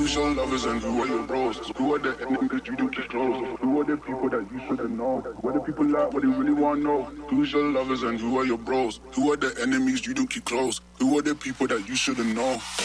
Who's your lovers and who are your bros? Who are the enemies you don't keep close? Who are the people that you shouldn't know? Who are the people like what they really want to know? Who's your lovers and who are your bros? Who are the enemies you don't keep close? Who are the people that you shouldn't know?